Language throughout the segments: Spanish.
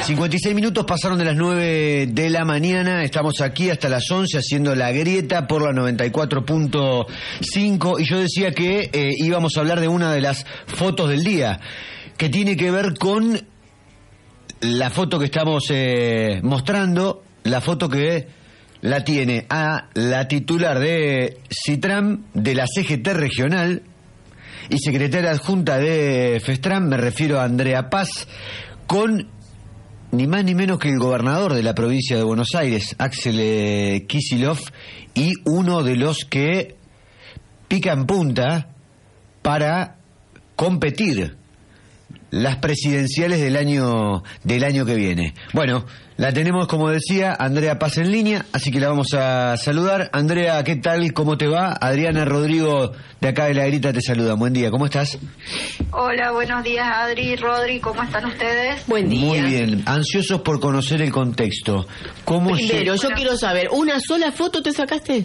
56 minutos pasaron de las 9 de la mañana, estamos aquí hasta las 11 haciendo La Grieta por la 94.5 y yo decía que íbamos a hablar de una de las fotos del día, que tiene que ver con la foto que estamos mostrando, la foto que la tiene a la titular de Citram de la CGT regional y secretaria adjunta de FESTRAM, me refiero a Andrea Paz, con ni más ni menos que el gobernador de la provincia de Buenos Aires, Axel Kicillof, y uno de los que pican punta para competir las presidenciales del año que viene. Bueno, la tenemos, como decía, Andrea Paz en línea, así que la vamos a saludar. Andrea, ¿qué tal? ¿Cómo te va? Adriana Rodrigo, de acá de La Grieta, te saluda. Buen día, ¿cómo estás? Hola, buenos días, Adri, Rodri, ¿cómo están ustedes? Buen día. Muy bien, ansiosos por conocer el contexto. Primero, yo quiero saber, ¿una sola foto te sacaste?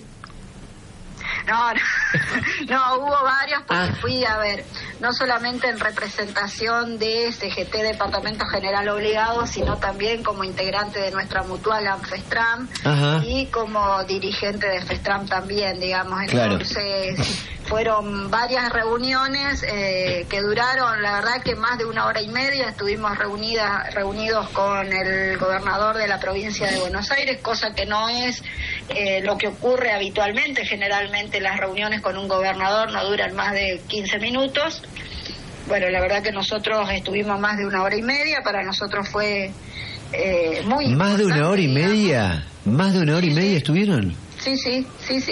No, hubo varias porque fui a ver, no solamente en representación de CGT Departamento General Obligado, sino también como integrante de nuestra mutual FESTRAM y como dirigente de FESTRAM también, digamos. Entonces, fueron varias reuniones que duraron, la verdad que más de 1 hora y media. Estuvimos reunidos con el gobernador de la provincia de Buenos Aires, cosa que no es lo que ocurre habitualmente. Generalmente las reuniones con un gobernador no duran más de 15 minutos. Bueno, la verdad que nosotros estuvimos más de 1 hora y media. Para nosotros fue muy importante. ¿Más de 1 hora y media? ¿Más de 1 hora y media estuvieron? Sí.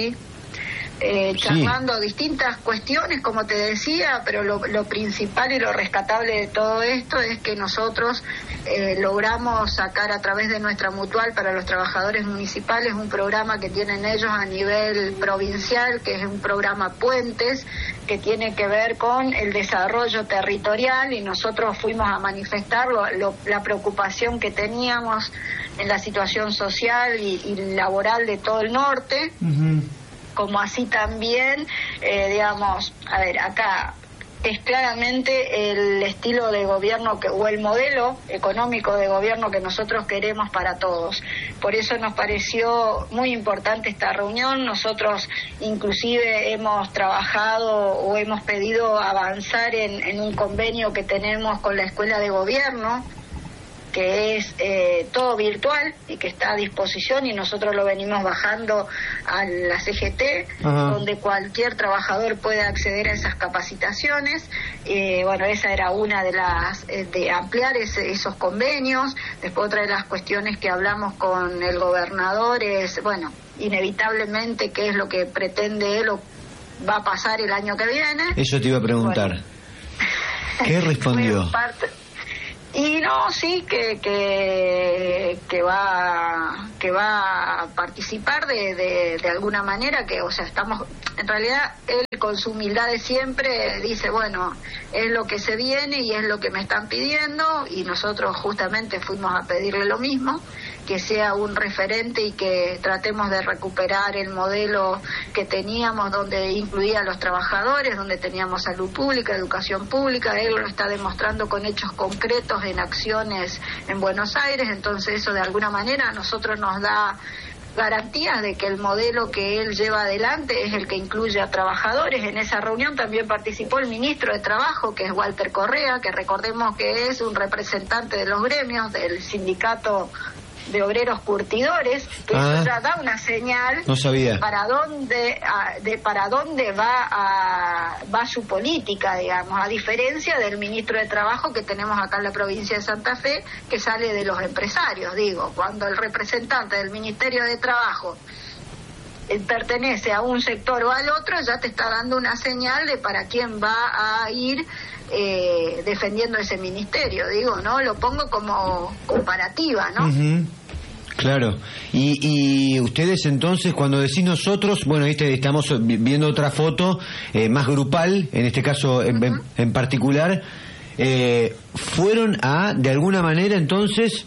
Charlando distintas cuestiones, como te decía, pero lo principal y lo rescatable de todo esto es que nosotros logramos sacar a través de nuestra mutual para los trabajadores municipales un programa que tienen ellos a nivel provincial, que es un programa Puentes, que tiene que ver con el desarrollo territorial, y nosotros fuimos a manifestar la preocupación que teníamos en la situación social y laboral de todo el norte. Como así también, digamos, a ver, acá es claramente el estilo de gobierno o el modelo económico de gobierno que nosotros queremos para todos. Por eso nos pareció muy importante esta reunión. Nosotros inclusive hemos trabajado o hemos pedido avanzar en un convenio que tenemos con la Escuela de Gobierno, que es todo virtual y que está a disposición, y nosotros lo venimos bajando a la CGT, donde cualquier trabajador puede acceder a esas capacitaciones. Bueno, esa era una de las, de ampliar esos convenios. Después, otra de las cuestiones que hablamos con el gobernador es, bueno, inevitablemente qué es lo que pretende él o va a pasar el año que viene. Eso te iba a preguntar. Bueno, ¿qué respondió? Y no, sí, que va a participar de alguna manera, que, o sea, estamos, en realidad, él con su humildad de siempre dice, bueno, es lo que se viene y es lo que me están pidiendo, y nosotros justamente fuimos a pedirle lo mismo, que sea un referente y que tratemos de recuperar el modelo que teníamos, donde incluía a los trabajadores, donde teníamos salud pública, educación pública. Él lo está demostrando con hechos concretos en acciones en Buenos Aires. Entonces eso de alguna manera a nosotros nos da garantías de que el modelo que él lleva adelante es el que incluye a trabajadores. En esa reunión también participó el ministro de Trabajo, que es Walter Correa, que recordemos que es un representante de los gremios del sindicato de obreros curtidores, que eso ya da una señal. No sabía. para dónde va su política, digamos, a diferencia del ministro de Trabajo que tenemos acá en la provincia de Santa Fe, que sale de los empresarios. Digo, cuando el representante del Ministerio de Trabajo pertenece a un sector o al otro, ya te está dando una señal de para quién va a ir defendiendo ese ministerio. Digo, ¿no? Lo pongo como comparativa, ¿no? Claro. Y ustedes entonces, cuando decís nosotros, bueno, estamos viendo otra foto más grupal, en este caso en particular, fueron a, de alguna manera entonces,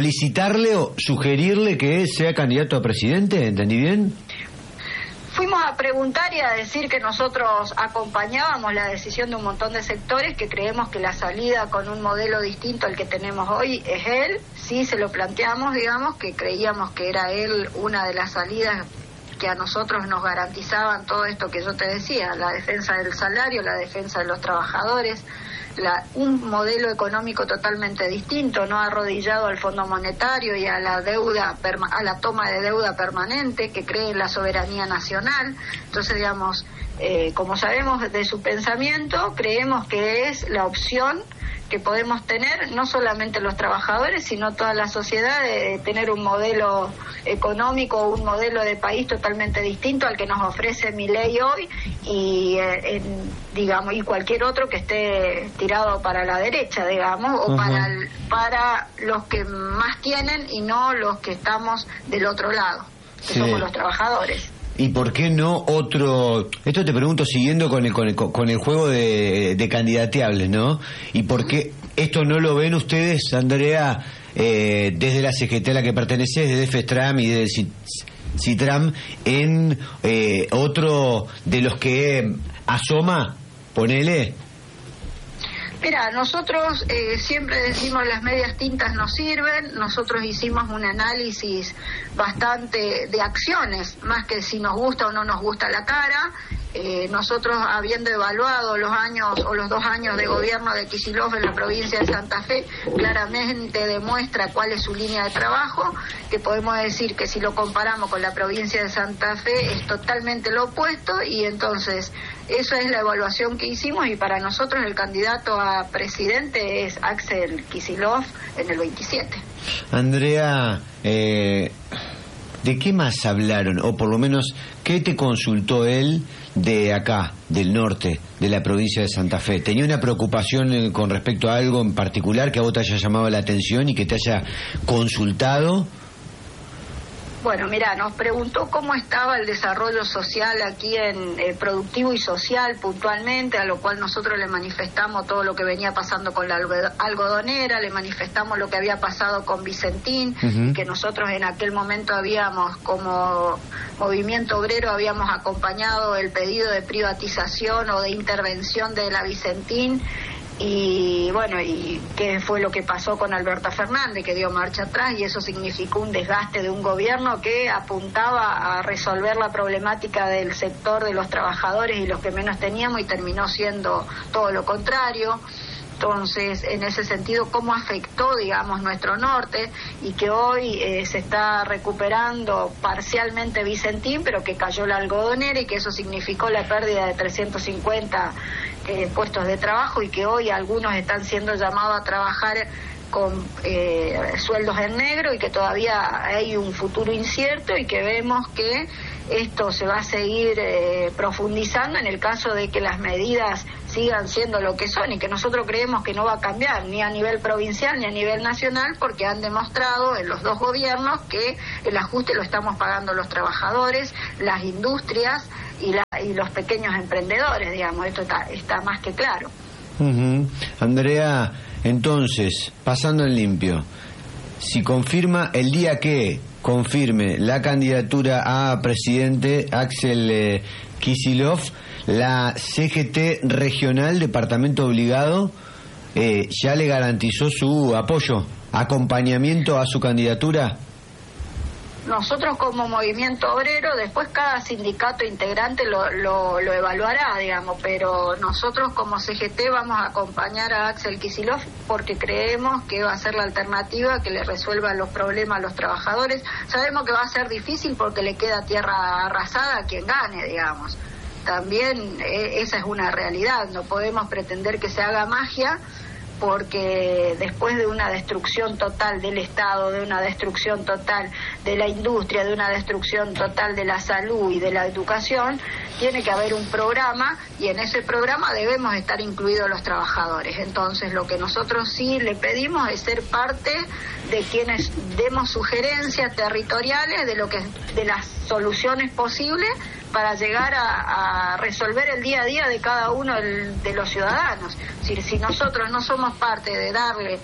solicitarle o sugerirle que sea candidato a presidente, ¿entendí bien? Fuimos a preguntar y a decir que nosotros acompañábamos la decisión de un montón de sectores que creemos que la salida con un modelo distinto al que tenemos hoy es él. Sí se lo planteamos, digamos, que creíamos que era él una de las salidas que a nosotros nos garantizaban todo esto que yo te decía, la defensa del salario, la defensa de los trabajadores, un modelo económico totalmente distinto, no arrodillado al Fondo Monetario y a la deuda, a la toma de deuda permanente, que cree en la soberanía nacional. Entonces, digamos, como sabemos de su pensamiento, creemos que es la opción que podemos tener, no solamente los trabajadores, sino toda la sociedad, de tener un modelo económico, un modelo de país totalmente distinto al que nos ofrece Milei hoy y digamos, y cualquier otro que esté tirado para la derecha, digamos, o para los que más tienen y no los que estamos del otro lado, que somos los trabajadores. ¿Y por qué no otro? Esto te pregunto siguiendo con el juego de candidateables, ¿no? ¿Y por qué esto no lo ven ustedes, Andrea, desde la CGT a la que perteneces, desde FESTRAM y desde CITRAM, en otro de los que asoma, ponele? Mira, nosotros siempre decimos las medias tintas no sirven. Nosotros hicimos un análisis bastante de acciones, más que si nos gusta o no nos gusta la cara. Nosotros, habiendo evaluado los 2 años de gobierno de Kicillof en la provincia de Santa Fe, claramente demuestra cuál es su línea de trabajo, que podemos decir que si lo comparamos con la provincia de Santa Fe es totalmente lo opuesto, y entonces esa es la evaluación que hicimos, y para nosotros el candidato a presidente es Axel Kicillof en el 27. Andrea, ¿de qué más hablaron? O por lo menos, ¿qué te consultó él de acá, del norte, de la provincia de Santa Fe? ¿Tenía una preocupación con respecto a algo en particular que a vos te haya llamado la atención y que te haya consultado? Bueno, mira, nos preguntó cómo estaba el desarrollo social aquí en productivo y social puntualmente, a lo cual nosotros le manifestamos todo lo que venía pasando con la algodonera, le manifestamos lo que había pasado con Vicentín, que nosotros en aquel momento habíamos, como movimiento obrero, habíamos acompañado el pedido de privatización o de intervención de la Vicentín. Y bueno, y qué fue lo que pasó con Alberto Fernández, que dio marcha atrás, y eso significó un desgaste de un gobierno que apuntaba a resolver la problemática del sector de los trabajadores y los que menos teníamos, y terminó siendo todo lo contrario. Entonces, en ese sentido, cómo afectó, digamos, nuestro norte, y que hoy se está recuperando parcialmente Vicentín, pero que cayó la algodonera, y que eso significó la pérdida de 350 puestos de trabajo, y que hoy algunos están siendo llamados a trabajar con sueldos en negro, y que todavía hay un futuro incierto, y que vemos que esto se va a seguir profundizando en el caso de que las medidas sigan siendo lo que son, y que nosotros creemos que no va a cambiar ni a nivel provincial ni a nivel nacional, porque han demostrado en los dos gobiernos que el ajuste lo estamos pagando los trabajadores, las industrias y los pequeños emprendedores, digamos. Esto está más que claro. Andrea, entonces, pasando en limpio, si confirma, el día que confirme la candidatura a presidente Axel Kicillof, la CGT regional, departamento obligado, ya le garantizó su apoyo, acompañamiento a su candidatura. Nosotros como movimiento obrero, después cada sindicato integrante lo evaluará, digamos, pero nosotros como CGT vamos a acompañar a Axel Kicillof porque creemos que va a ser la alternativa que le resuelva los problemas a los trabajadores. Sabemos que va a ser difícil porque le queda tierra arrasada a quien gane, digamos. También esa es una realidad, no podemos pretender que se haga magia, porque después de una destrucción total del Estado, de una destrucción total de la industria, de una destrucción total de la salud y de la educación, tiene que haber un programa, y en ese programa debemos estar incluidos los trabajadores. Entonces, lo que nosotros sí le pedimos es ser parte de quienes demos sugerencias territoriales de las soluciones posibles para llegar a resolver el día a día de cada uno de los ciudadanos. Si nosotros no somos parte de darle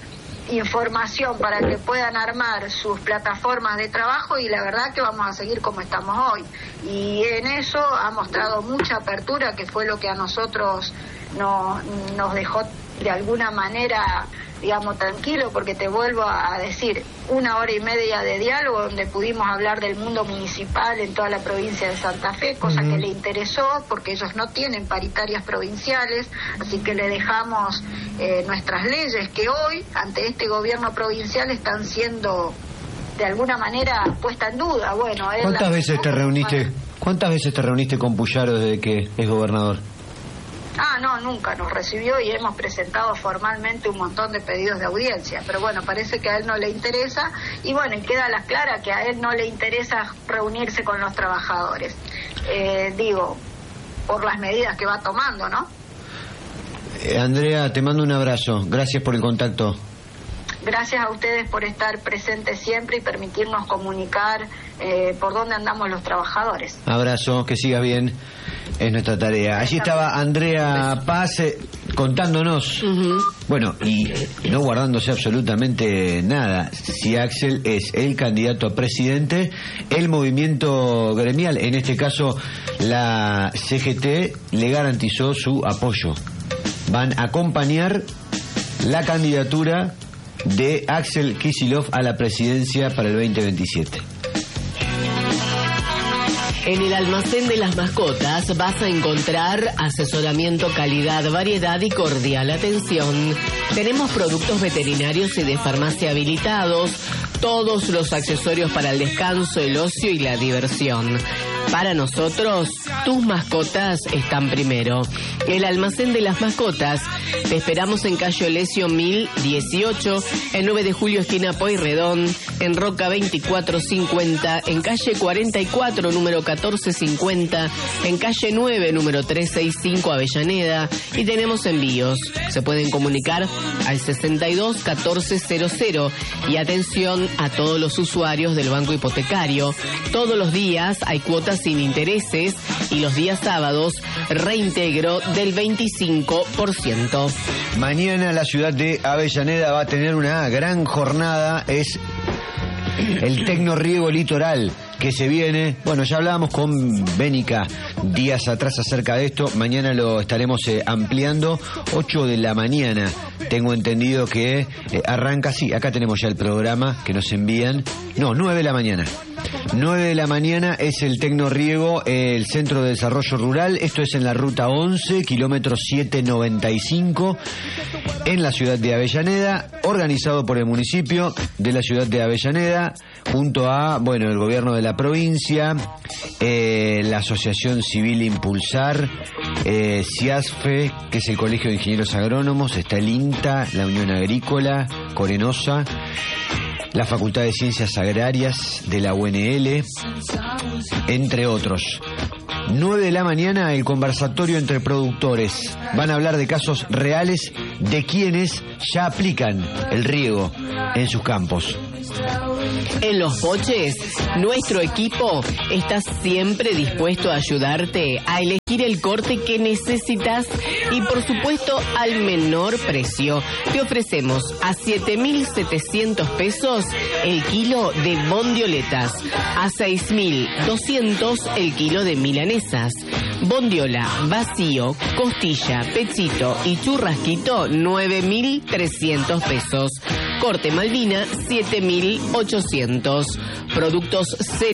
información para que puedan armar sus plataformas de trabajo, y la verdad que vamos a seguir como estamos hoy. Y en eso ha mostrado mucha apertura, que fue lo que a nosotros nos dejó de alguna manera, digamos, tranquilo, porque te vuelvo a decir, 1 hora y media de diálogo donde pudimos hablar del mundo municipal en toda la provincia de Santa Fe, cosa que le interesó, porque ellos no tienen paritarias provinciales, así que le dejamos nuestras leyes, que hoy, ante este gobierno provincial, están siendo de alguna manera puesta en duda. Bueno, ¿Cuántas veces te reuniste con Puyaro desde que es gobernador? No, nunca nos recibió, y hemos presentado formalmente un montón de pedidos de audiencia, pero bueno, parece que a él no le interesa, y bueno, y queda la clara que a él no le interesa reunirse con los trabajadores, digo, por las medidas que va tomando, ¿no? Andrea, te mando un abrazo, gracias por el contacto. Gracias a ustedes por estar presentes siempre y permitirnos comunicar por dónde andamos los trabajadores. Abrazo, que sigas bien, es nuestra tarea. Allí estaba Andrea Paz contándonos, bueno, y no guardándose absolutamente nada, si Axel es el candidato a presidente, el movimiento gremial, en este caso la CGT, le garantizó su apoyo. Van a acompañar la candidatura de Axel Kicillof a la presidencia para el 2027. En el almacén de las mascotas vas a encontrar asesoramiento, calidad, variedad y cordial atención. Tenemos productos veterinarios y de farmacia habilitados, todos los accesorios para el descanso, el ocio y la diversión. Para nosotros, tus mascotas están primero. El almacén de las mascotas, te esperamos en calle Olesio 1018, en 9 de julio esquina Pueyrredón, en Roca 2450, en calle 44 número 1450, en calle 9 número 365 Avellaneda, y tenemos envíos. Se pueden comunicar al 62 1400. Y atención a todos los usuarios del banco hipotecario. Todos los días hay cuotas sin intereses, y los días sábados reintegro del 25%. Mañana la ciudad de Avellaneda va a tener una gran jornada, es el Tecnorriego Litoral que se viene. Bueno, ya hablábamos con Bénica días atrás acerca de esto, mañana lo estaremos ampliando. 8 de la mañana tengo entendido que arranca, sí, acá tenemos ya el programa que nos envían, 9 de la mañana. 9 de la mañana es el Tecnorriego, el Centro de Desarrollo Rural. Esto es en la ruta 11, kilómetro 795, en la ciudad de Avellaneda, organizado por el municipio de la ciudad de Avellaneda, junto a, el gobierno de la provincia, la Asociación Civil Impulsar, CIASFE, que es el Colegio de Ingenieros Agrónomos, está el INTA, la Unión Agrícola, Corenosa, la Facultad de Ciencias Agrarias de la UNL, entre otros. 9 de la mañana el conversatorio entre productores. Van a hablar de casos reales de quienes ya aplican el riego en sus campos. En Los Poches, nuestro equipo está siempre dispuesto a ayudarte a elegir el corte que necesitas y, por supuesto, al menor precio. Te ofrecemos a 7.700 pesos el kilo de bondioletas, a 6.200 el kilo de milanesas. Bondiola, vacío, costilla, pechito y churrasquito, 9.300 pesos. Corte Malvina, 7.800. Productos